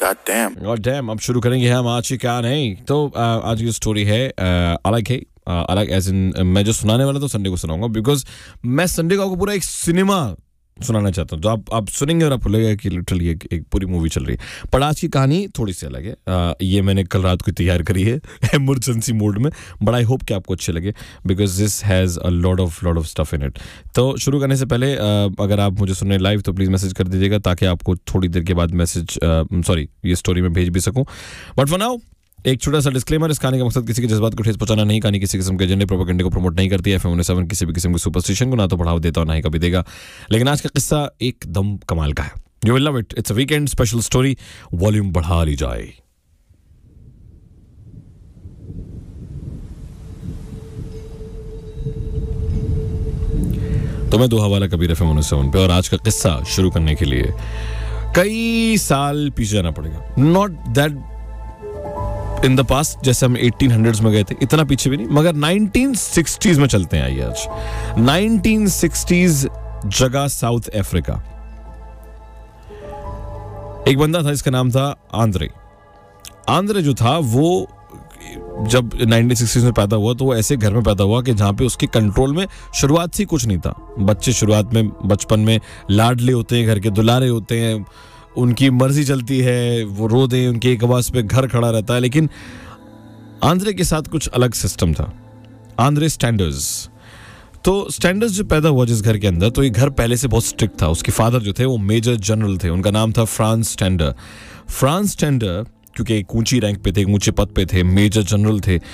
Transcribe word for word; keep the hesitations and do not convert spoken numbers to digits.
God damn. God damn, अब शुरू करेंगे हम आज की क्या नहीं. तो uh, आज की स्टोरी है uh, अलग है. uh, अलग एज इन मैं जो सुनाने वाला तो संडे को सुनाऊंगा बिकॉज मैं संडे को आपको पूरा एक सिनेमा सुनाना चाहता हूँ. तो आप आप सुनेंगे और आपको लगेगा कि लिटरली एक, एक पूरी मूवी चल रही है. पर आज की कहानी थोड़ी सी अलग है. आ, ये मैंने कल रात को तैयार करी है इमरजेंसी मोड में. बट आई होप कि आपको अच्छे लगे because this has a lot of lot of stuff in it. तो शुरू करने से पहले आ, अगर आप मुझे सुन रहे लाइव तो प्लीज़ मैसेज कर दीजिएगा ताकि आपको थोड़ी देर के बाद मैसेज सॉरी ये स्टोरी में भेज भी सकूँ. बट फॉर नाउ एक छोटा सा डिस्क्लेमर. इस कहानी का मकसद किसी के जज्बात को ठेस पहुंचाना नहीं. कहानी किसी किस्म के एजेंडे प्रोपेगेंडे को प्रमोट नहीं करती है. एफएम सेवन किसी भी किस्म के सुपरस्टिशन को ना तो बढ़ावा देता और ना ही कभी देगा. लेकिन आज का किस्सा एकदम कमाल का है. You will love it. It's a weekend special story. Volume बढ़ा ली जाए. तो मैं दो हवाला कबीर एफएम सेवन पे और आज का किस्सा शुरू करने के लिए कई साल पीछे जाना पड़ेगा. Not that in the past जैसे हम एटीन हंड्रेड्स में गए थे इतना पीछे भी नहीं मगर नाइनटीन सिक्सटीज़ में चलते हैं. आइए आज नाइनटीन सिक्सटीज़ जगह साउथ अफ्रीका. एक बंदा था जिसका नाम था आंद्रे. आंद्रे जो था वो जब नाइनटीन सिक्सटीज़ में पैदा हुआ तो वो ऐसे घर में पैदा हुआ कि जहां पे उसके कंट्रोल में शुरुआत से कुछ नहीं था. बच्चे शुरुआत में बचपन में लाडले होते हैं, घर के दुलारे होते हैं, उनकी मर्जी चलती है, वो रो दें उनकी एक आवाज पे घर खड़ा रहता है. लेकिन आंद्रे के साथ कुछ अलग सिस्टम था. Andre standards. तो स्टैंडर्स जो पैदा हुआ जिस घर के अंदर तो ये घर पहले से बहुत स्ट्रिक्ट था. उसके फादर जो थे वो मेजर जनरल थे. उनका नाम था फ्रांस स्टैंडर. फ्रांस स्टैंडर क्योंकि एक ऊंची रैंक पे थे, एक ऊंचे पद पे थे, मेजर जनरल थे.